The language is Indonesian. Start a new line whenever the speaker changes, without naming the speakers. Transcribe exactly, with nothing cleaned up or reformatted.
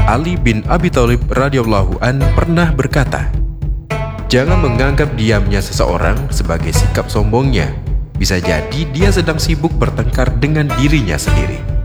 Ali bin Abi Thalib radhiyallahu an pernah berkata, "Jangan menganggap diamnya seseorang sebagai sikap sombongnya. Bisa jadi dia sedang sibuk bertengkar dengan dirinya sendiri."